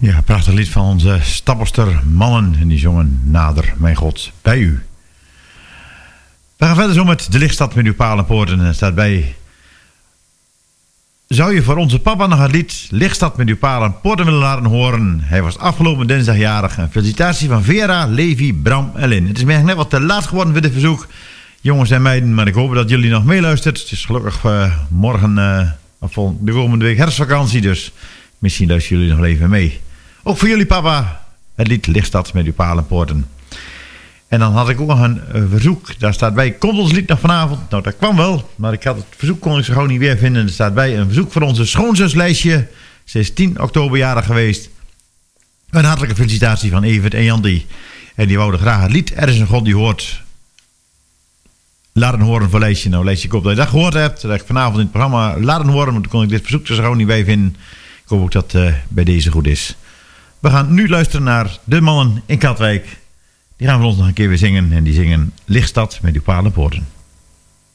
Ja, prachtig lied van onze Stapelster Mannen. En die zongen Nader, mijn God, bij u. We gaan verder zo met De Lichtstad met uw paal en poorten. En er staat bij: zou je voor onze papa nog het lied Lichtstad met uw paal en poorten willen laten horen? Hij was afgelopen dinsdag jarig. Een felicitatie van Vera, Levi, Bram en Lin. Het is mij net wat te laat geworden voor dit verzoek, jongens en meiden. Maar ik hoop dat jullie nog meeluistert. Het is gelukkig morgen of de komende week herfstvakantie. Dus misschien luisteren jullie nog even mee. Ook voor jullie papa het lied Lichtstad met uw paal en poorten. En dan had ik ook nog een verzoek. Daar staat bij: komt ons lied nog vanavond? Nou, dat kwam wel. Maar ik had het verzoek kon ik zo gauw niet weer vinden. Er staat bij een verzoek voor onze schoonzuslijstje. Ze is 10 oktober jarig geweest. Een hartelijke felicitatie van Evert en Jandy. En die wouden graag het lied Er is een God die hoort laten horen voor Leesje. Nou, Leesje, ik hoop dat je dat gehoord hebt. Dat ik vanavond in het programma laten horen. Want toen kon ik dit verzoek er zo gauw niet bij vinden. Ik hoop ook dat bij deze goed is. We gaan nu luisteren naar De Mannen in Katwijk. Die gaan voor ons nog een keer weer zingen. En die zingen Lichtstad met uw paal en poorten.